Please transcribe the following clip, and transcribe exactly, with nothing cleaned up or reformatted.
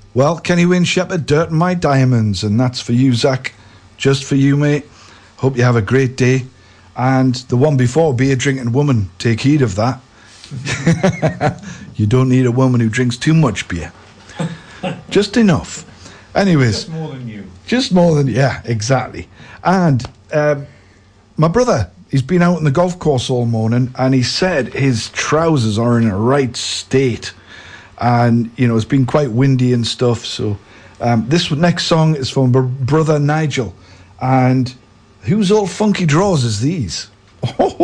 Well, Kenny Wayne Shepherd, Dirt and My Diamonds, and that's for you, Zach. Just for you, mate. Hope you have a great day. And the one before, Beer Drinking Woman. Take heed of that. You don't need a woman who drinks too much beer. Just enough. Anyways. Just more than you. Just more than, yeah, exactly. And um, my brother, he's been out on the golf course all morning, and he said his trousers are in a right state. And, you know, it's been quite windy and stuff. So um, this next song is from my brother Nigel. And whose old funky drawers is these? Oh,